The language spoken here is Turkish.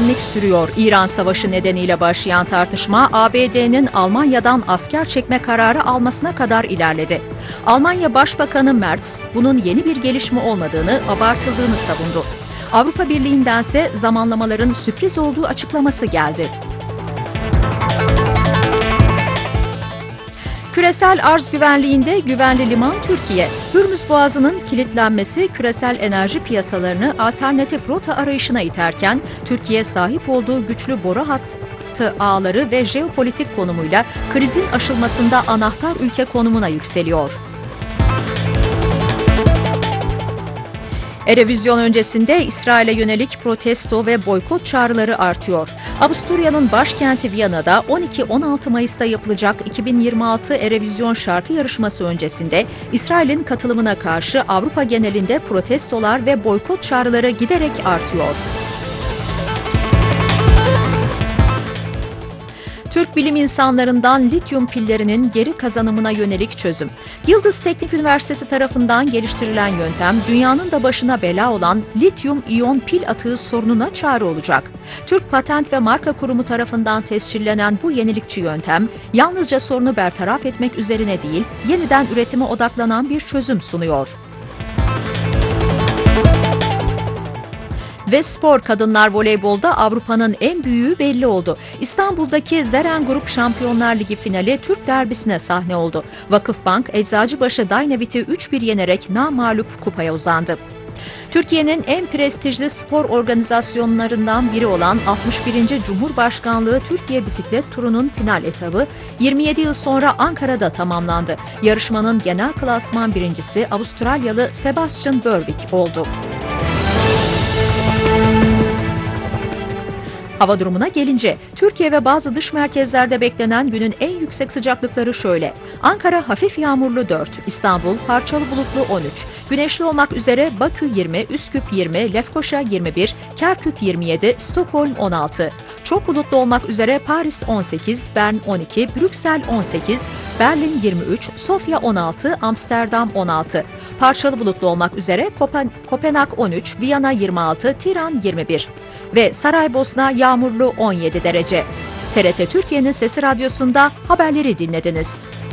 gerginlik sürüyor. İran Savaşı nedeniyle başlayan tartışma ABD'nin Almanya'dan asker çekme kararı almasına kadar ilerledi. Almanya Başbakanı Merz bunun yeni bir gelişme olmadığını, abartıldığını savundu. Avrupa Birliği'ndense zamanlamaların sürpriz olduğu açıklaması geldi. Küresel arz güvenliğinde güvenli liman Türkiye. Hürmüz Boğazı'nın kilitlenmesi küresel enerji piyasalarını alternatif rota arayışına iterken, Türkiye sahip olduğu güçlü boru hattı ağları ve jeopolitik konumuyla krizin aşılmasında anahtar ülke konumuna yükseliyor. Erevizyon öncesinde İsrail'e yönelik protesto ve boykot çağrıları artıyor. Avusturya'nın başkenti Viyana'da 12-16 Mayıs'ta yapılacak 2026 Erevizyon şarkı yarışması öncesinde İsrail'in katılımına karşı Avrupa genelinde protestolar ve boykot çağrıları giderek artıyor. Türk bilim insanlarından lityum pillerinin geri kazanımına yönelik çözüm. Yıldız Teknik Üniversitesi tarafından geliştirilen yöntem, dünyanın da başına bela olan lityum iyon pil atığı sorununa çare olacak. Türk Patent ve Marka Kurumu tarafından tescillenen bu yenilikçi yöntem, yalnızca sorunu bertaraf etmek üzerine değil, yeniden üretime odaklanan bir çözüm sunuyor. Ve spor, kadınlar voleybolda Avrupa'nın en büyüğü belli oldu. İstanbul'daki Zeren Grup Şampiyonlar Ligi finali Türk derbisine sahne oldu. Vakıfbank, Eczacıbaşı Dynavit'i 3-1 yenerek namağlup kupaya uzandı. Türkiye'nin en prestijli spor organizasyonlarından biri olan 61. Cumhurbaşkanlığı Türkiye Bisiklet Turu'nun final etabı 27 yıl sonra Ankara'da tamamlandı. Yarışmanın genel klasman birincisi Avustralyalı Sebastian Berwick oldu. Hava durumuna gelince, Türkiye ve bazı dış merkezlerde beklenen günün en yüksek sıcaklıkları şöyle. Ankara hafif yağmurlu 4, İstanbul parçalı bulutlu 13, güneşli olmak üzere Bakü 20, Üsküp 20, Lefkoşa 21, Kerkük 27, Stockholm 16. Çok bulutlu olmak üzere Paris 18, Bern 12, Brüksel 18, Berlin 23, Sofya 16, Amsterdam 16. Parçalı bulutlu olmak üzere Kopenhag 13, Viyana 26, Tiran 21 ve Saraybosna yağmurlu 17 derece. TRT Türkiye'nin Sesi Radyosu'nda haberleri dinlediniz.